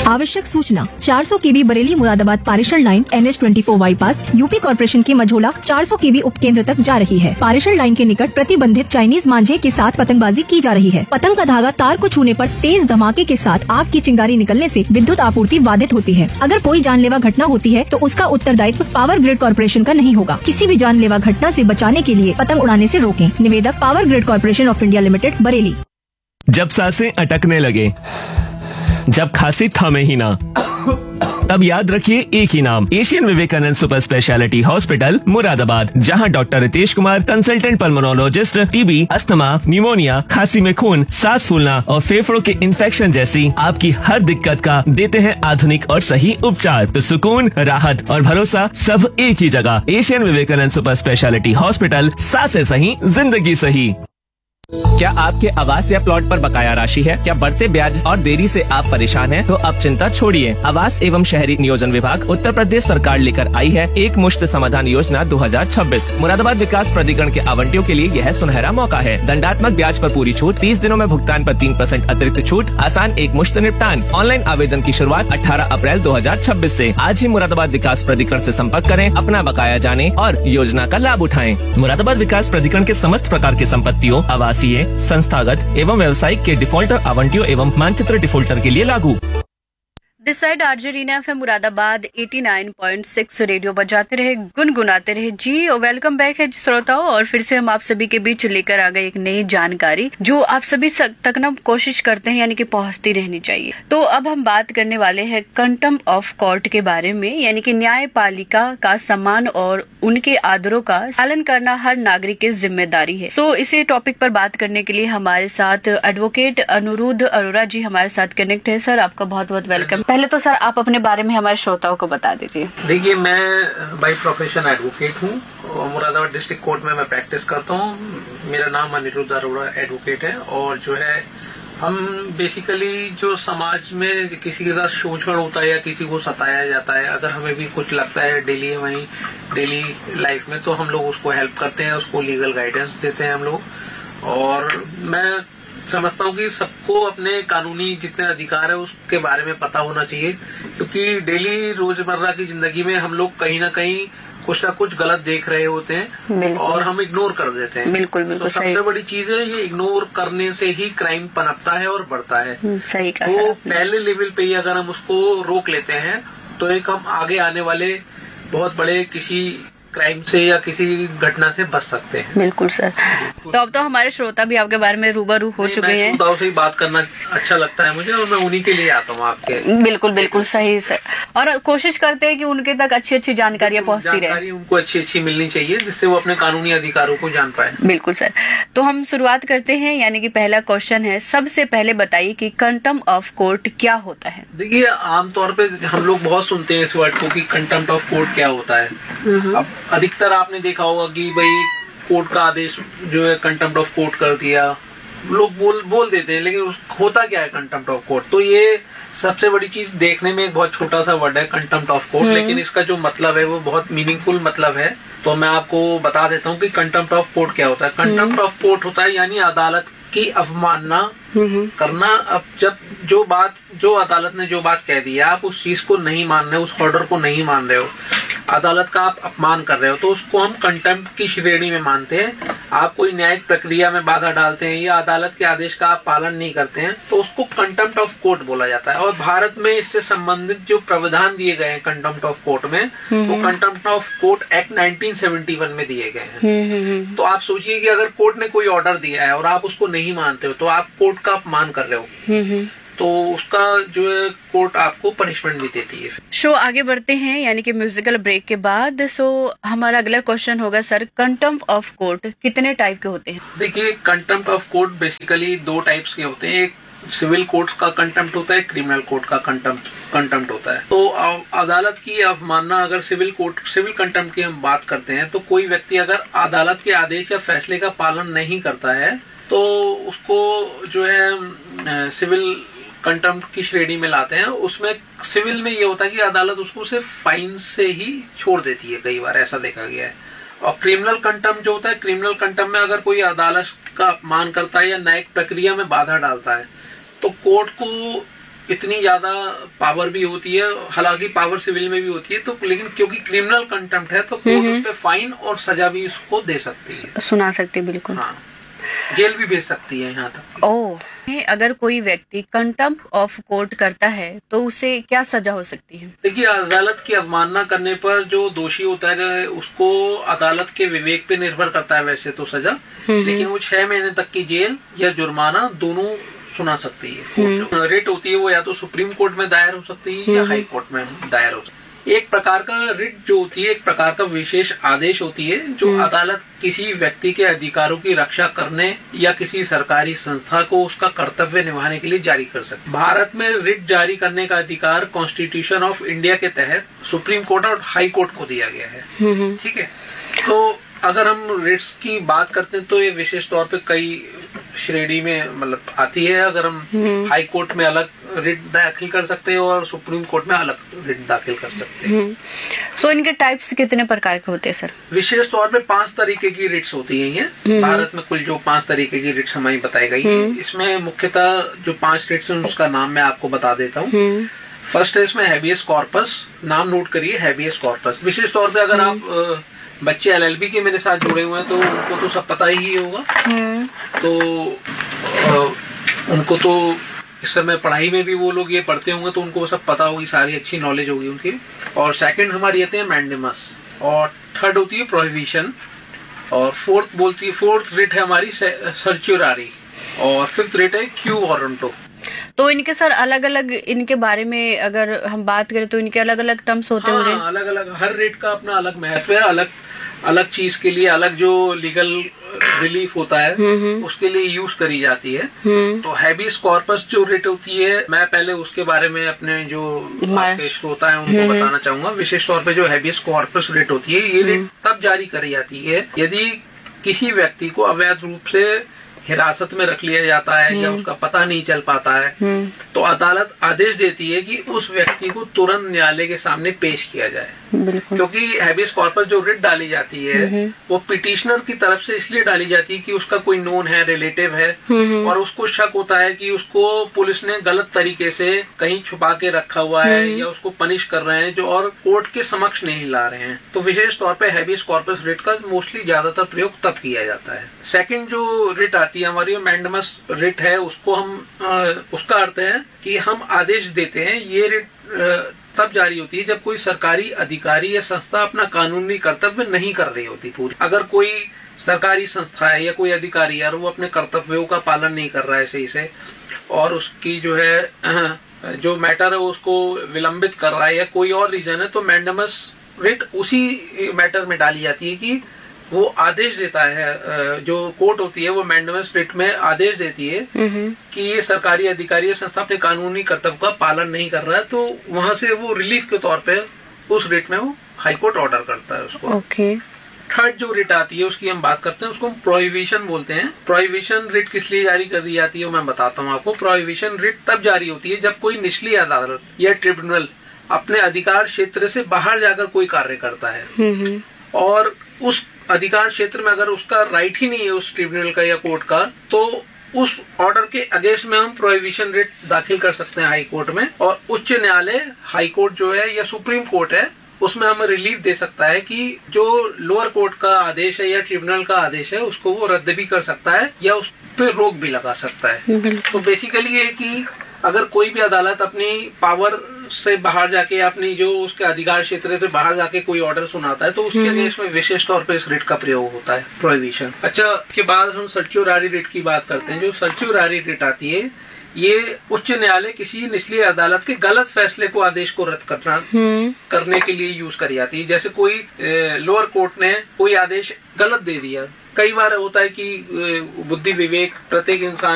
आवश्यक सूचना 400 केवी बरेली मुरादाबाद पारेषण line NH24 bypass UP corporation के मझोला 400 केवी उपकेंद्र तक जा रही है। पारेषण लाइन के निकट प्रतिबंधित चाइनीज मांझे के साथ पतंगबाजी की जा रही है। पतंग का धागा तार को छूने पर तेज धमाके के साथ आग की चिंगारी निकलने से विद्युत आपूर्ति बाधित होती है। अगर कोई जानलेवा घटना होती है तो उसका उत्तरदायित्व पावर ग्रिड कॉर्पोरेशन का नहीं होगा। किसी भी जानलेवा घटना से बचाने के लिए पतंग उड़ाने से रोकें। निवेदक power grid corporation of India limited, Bareilly. जब सांसें अटकने लगे, जब खांसी थमे ही ना, तब याद रखिए एक ही नाम, Asian Vivekananda super speciality hospital Moradabad, जहां doctor Ritesh Kumar, consultant pulmonologist, TB, asthma, pneumonia, खांसी में खून, सांस फूलना और फेफड़ों के इन्फेक्शन जैसी आपकी हर दिक्कत का देते हैं आधुनिक और सही उपचार। तो सुकून, राहत और भरोसा सब एक ही जगह। Asian Vivekananda super speciality hospital, सांसें सही, जिंदगी सही। क्या आपके आवास या प्लॉट पर बकाया राशि है? क्या बढ़ते ब्याज और देरी से आप परेशान हैं? तो अब चिंता छोड़िए। आवास एवं शहरी नियोजन विभाग उत्तर प्रदेश सरकार लेकर आई है एक मुश्त समाधान योजना 2026। मुरादाबाद विकास प्राधिकरण के आवंटियों के लिए यह सुनहरा मौका है। दंडात्मक ब्याज पर पूरी छूट, 30 दिनों में भुगतान पर 3% अतिरिक्त छूट, आसान एक मुश्त निपटान। ऑनलाइन आवेदन की शुरुआत 18 अप्रैल 2026 से। आज ही मुरादाबाद विकास प्राधिकरण से संपर्क करें, अपना बकाया जाने और योजना का लाभ उठाएं। मुरादाबाद विकास प्राधिकरण के समस्त प्रकार की संपत्तियों, आवासीय, संस्थागत एवं व्यवसायिक के डिफॉल्टर आवंटियों एवं मानचित्र डिफॉल्टर के लिए लागू। This side RJ Reena FM Moradabad 89.6 radio बजाते रहे, गुनगुनाते रहे। जी वेलकम बैक है श्रोताओं, और फिर से हम आप सभी के बीच लेकर आ गए एक नई जानकारी जो आप सभी तक ना कोशिश करते हैं, यानी कि पहुंचती रहनी चाहिए। तो अब हम बात करने वाले हैं कंटेम्प्ट ऑफ कोर्ट के बारे में, यानी कि न्यायपालिका का सम्मान और उनके आदरों का पालन करना हर नागरिक की जिम्मेदारी है। सो इसी टॉपिक पर बात करने के लिए हमारे साथ एडवोकेट अनुरुद्ध अरोरा जी हमारे साथ कनेक्ट है। सर, आपका बहुत बहुत वेलकम। पहले तो सर आप अपने बारे में हमारे श्रोताओं को बता दीजिए। देखिए, मैं बाई प्रोफेशन एडवोकेट हूँ। मुरादाबाद डिस्ट्रिक्ट कोर्ट में मैं प्रैक्टिस करता हूँ। मेरा नाम अनिरुद्ध अरोरा एडवोकेट है। और जो है, हम बेसिकली जो समाज में किसी के साथ शोषण होता है या किसी को सताया जाता है, अगर हमें भी कुछ लगता है डेली लाइफ में, तो हम लोग उसको हेल्प करते हैं, उसको लीगल गाइडेंस देते हैं हम लोग। और मैं समझता हूँ कि सबको अपने कानूनी जितने अधिकार है उसके बारे में पता होना चाहिए, क्योंकि डेली रोजमर्रा की जिंदगी में हम लोग कहीं ना कहीं कुछ ना कुछ गलत देख रहे होते हैं और हम इग्नोर कर देते हैं। बिल्कुल बिल्कुल तो सबसे बड़ी चीज है, ये इग्नोर करने से ही क्राइम पनपता है और बढ़ता है। सही कहा। तो पहले लेवल पे ही अगर हम उसको रोक लेते हैं तो एक हम आगे आने वाले बहुत बड़े किसी क्राइम से या किसी घटना से बच सकते हैं। बिल्कुल सर। तो अब तो हमारे श्रोता भी आपके बारे में रूबरू हो चुके हैं। श्रोताओं से ही बात करना अच्छा लगता है मुझे, और मैं उन्हीं के लिए आता हूँ आपके। बिल्कुल बिल्कुल सही सर। और कोशिश करते हैं कि उनके तक अच्छी अच्छी जानकारियाँ पहुँचती रहे। उनको अच्छी मिलनी चाहिए जिससे वो अपने कानूनी अधिकारों को जान पाए। बिल्कुल सर। तो हम शुरुआत करते हैं, यानी कि पहला क्वेश्चन है, सबसे पहले बताइए कि कंटेम्प्ट ऑफ कोर्ट क्या होता है? देखिए, आमतौर पे हम लोग बहुत सुनते हैं इस वर्ड को कि कंटेम्प्ट ऑफ कोर्ट क्या होता है। अब अधिकतर आपने देखा होगा कि भाई कोर्ट का आदेश जो है कंटेम्प्ट ऑफ कोर्ट कर दिया, लोग बोल देते हैं, लेकिन होता क्या है कंटेम्प्ट ऑफ कोर्ट? तो ये सबसे बड़ी चीज, देखने में एक बहुत छोटा सा वर्ड है कंटेम्प्ट ऑफ कोर्ट, लेकिन इसका जो मतलब है वो बहुत मीनिंगफुल मतलब है। तो मैं आपको बता देता हूँ कि कंटेम्प्ट ऑफ कोर्ट क्या होता है। कंटेम्प्ट ऑफ कोर्ट होता है यानी अदालत की अवमानना करना। अब जब जो अदालत ने जो बात कह दी है, आप उस चीज को नहीं मान रहे, उस ऑर्डर को नहीं मान रहे हो, अदालत का आप अपमान कर रहे हो, तो उसको हम कंटेम्प्ट की श्रेणी में मानते हैं। आप कोई न्यायिक प्रक्रिया में बाधा डालते हैं या अदालत के आदेश का आप पालन नहीं करते हैं, तो उसको कंटेम्प्ट ऑफ कोर्ट बोला जाता है। और भारत में इससे संबंधित जो प्रावधान दिए गए हैं कंटेम्प्ट ऑफ कोर्ट में, वो कंटेम्प्ट ऑफ कोर्ट एक्ट 1971 में दिए गए हैं। तो आप सोचिए कि अगर कोर्ट ने कोई ऑर्डर दिया है और आप उसको नहीं मानते हो, तो आप कोर्ट का अपमान कर रहे हो, तो उसका जो है कोर्ट आपको पनिशमेंट भी देती है। शो आगे बढ़ते हैं, यानी कि म्यूजिकल ब्रेक के बाद। सो हमारा अगला क्वेश्चन होगा सर, कंटेम्प्ट ऑफ कोर्ट कितने टाइप के होते हैं? देखिए, contempt of court basically 2 types के होते हैं। एक सिविल कोर्ट का कंटेम्प्ट होता है, क्रिमिनल कोर्ट का कंटेम्प्ट होता है। तो अदालत की अवमानना, अगर सिविल कंटेम्प्ट की हम बात करते हैं, तो कोई व्यक्ति अगर अदालत के आदेश या फैसले का पालन नहीं करता है, तो उसको जो है सिविल कंटेम्प्ट की श्रेणी में लाते हैं। उसमें सिविल में ये होता है कि अदालत उसको सिर्फ फाइन से ही छोड़ देती है, कई बार ऐसा देखा गया है। और क्रिमिनल कंटेम्प्ट जो होता है, क्रिमिनल कंटेम्प्ट में अगर कोई अदालत का अपमान करता है या न्यायिक प्रक्रिया में बाधा डालता है, तो कोर्ट को इतनी ज्यादा पावर भी होती है, हालांकि पावर सिविल में भी होती है, तो लेकिन क्योंकि क्रिमिनल कंटेम्प्ट है तो कोर्ट उस पर फाइन और सजा भी उसको दे सकती है, सुना सकती है, बिल्कुल। हाँ, जेल भी भेज सकती है यहाँ तक। ओह, अगर कोई व्यक्ति कंटेम्प्ट ऑफ कोर्ट करता है तो उसे क्या सजा हो सकती है? देखिए, अदालत की अवमानना करने पर जो दोषी होता है उसको अदालत के विवेक पे निर्भर करता है वैसे तो सजा, लेकिन वो 6 महीने तक की जेल या जुर्माना दोनों सुना सकती है। रिट होती है वो या तो सुप्रीम कोर्ट में दायर हो सकती है या हाई कोर्ट में दायर हो सकती है। एक प्रकार का रिट जो होती है एक प्रकार का विशेष आदेश होती है जो अदालत किसी व्यक्ति के अधिकारों की रक्षा करने या किसी सरकारी संस्था को उसका कर्तव्य निभाने के लिए जारी कर सकती है। भारत में रिट जारी करने का अधिकार कॉन्स्टिट्यूशन ऑफ इंडिया के तहत सुप्रीम कोर्ट और हाई कोर्ट को दिया गया है। ठीक है, तो अगर हम रिट्स की बात करते हैं तो ये विशेष तौर पे कई श्रेणी में मतलब आती है। अगर हम हाई कोर्ट में अलग रिट दाखिल कर सकते हैं और सुप्रीम कोर्ट में अलग रिट दाखिल कर सकते हैं। सो इनके टाइप्स कितने प्रकार के होते हैं सर? विशेष तौर पे 5 तरीके की रिट्स होती हैं। भारत में कुल जो 5 तरीके की रिट्स हमारी बताई गई है, इसमें मुख्यतः जो 5 रिट्स हैं उसका नाम मैं आपको बता देता हूँ। फर्स्ट है इसमें हैबियस कॉर्पस, नाम नोट करिए, हैबियस कॉर्पस। विशेष तौर पे अगर आप बच्चे LLB के मेरे साथ जुड़े हुए हैं तो उनको तो सब पता ही होगा। तो उनको तो इस समय पढ़ाई में भी वो लोग ये पढ़ते होंगे तो उनको सब पता होगी, सारी अच्छी नॉलेज होगी उनकी। और सेकंड हमारी आते हैं मैंडेमस, और थर्ड होती है प्रोहिबिशन, और फोर्थ रिट है हमारी सर्च्युरारी, और फिफ्थ रिट है क्यू वारंटो। तो इनके सर अलग अलग इनके बारे में अगर हम बात करें तो इनके अलग अलग टर्म्स होते होंगे? हाँ, अलग अलग, हर रेट का अपना अलग महत्व है। अलग अलग चीज के लिए अलग जो लीगल रिलीफ होता है उसके लिए यूज करी जाती है। तो हैबियस कॉर्पस जो रिट होती है, मैं पहले उसके बारे में अपने जो आपके श्रोता है उनको बताना चाहूंगा। विशेष तौर पे जो हैबियस कॉर्पस रिट होती है, ये रिट तब जारी करी जाती है यदि किसी व्यक्ति को अवैध रूप से हिरासत में रख लिया जाता है या उसका पता नहीं चल पाता है, तो अदालत आदेश देती है कि उस व्यक्ति को तुरंत न्यायालय के सामने पेश किया जाए। क्योंकि हैबियस कॉर्पस जो रिट डाली जाती है वो पिटिशनर की तरफ से इसलिए डाली जाती है कि उसका कोई नोन है, रिलेटिव है, और उसको शक होता है कि उसको पुलिस ने गलत तरीके से कहीं छुपा के रखा हुआ है या उसको पनिश कर रहे हैं जो और कोर्ट के समक्ष नहीं ला रहे हैं। तो विशेष तौर पे हैबियस कॉर्पस रिट का मोस्टली ज्यादातर प्रयोग तब किया जाता है। सेकंड जो रिट आती है हमारी मैंडेमस रिट है, उसको हम उसका अर्थ है कि हम आदेश देते हैं। ये रिट तब जारी होती है जब कोई सरकारी अधिकारी या संस्था अपना कानूनी कर्तव्य नहीं कर रही होती पूरी। अगर कोई सरकारी संस्था है या कोई अधिकारी यार वो अपने कर्तव्यों का पालन नहीं कर रहा है सही से, और उसकी जो है जो मैटर है उसको विलंबित कर रहा है या कोई और रीजन है, तो मैंडेमस रिट उसी मैटर में डाली जाती है कि वो आदेश देता है, जो कोर्ट होती है वो मैंडेमस रिट में आदेश देती है कि ये सरकारी अधिकारी या संस्था अपने कानूनी कर्तव्य का पालन नहीं कर रहा है, तो वहां से वो रिलीफ के तौर पे उस रिट में वो हाई कोर्ट ऑर्डर करता है उसको। ओके। थर्ड जो रिट आती है उसकी हम बात करते हैं, उसको हम प्रोहिबिशन बोलते हैं। प्रोहिबिशन रिट किस लिए जारी कर दी जाती है वो मैं बताता हूँ आपको। प्रोहिबिशन रिट तब जारी होती है जब कोई निचली अदालत या ट्रिब्यूनल अपने अधिकार क्षेत्र से बाहर जाकर कोई कार्य करता है और उस अधिकार क्षेत्र में अगर उसका राइट ही नहीं है उस ट्रिब्यूनल का या कोर्ट का, तो उस ऑर्डर के अगेंस्ट में हम प्रोहिबिशन रिट दाखिल कर सकते हैं हाई कोर्ट में, और उच्च न्यायालय हाई कोर्ट जो है या सुप्रीम कोर्ट है उसमें हमें रिलीफ दे सकता है कि जो लोअर कोर्ट का आदेश है या ट्रिब्यूनल का आदेश है उसको वो रद्द भी कर सकता है या उस पर रोक भी लगा सकता है। तो बेसिकली ये कि अगर कोई भी अदालत अपनी पावर से बाहर जाके अपनी जो उसके अधिकार क्षेत्र से बाहर जाके कोई ऑर्डर सुनाता है तो उसके अगेंस्ट में विशेष तौर पे इस रिट का प्रयोग होता है, प्रोहिबिशन। अच्छा, इसके बाद हम सर्च्युरारी रिट की बात करते हैं। जो सर्च्युरारी रिट आती है ये उच्च न्यायालय किसी निचली अदालत के गलत फैसले को आदेश को रद्द करने के लिए यूज करी जाती है। जैसे कोई लोअर कोर्ट ने कोई आदेश गलत दे दिया, कई बार होता है कि बुद्धि विवेक प्रत्येक इंसान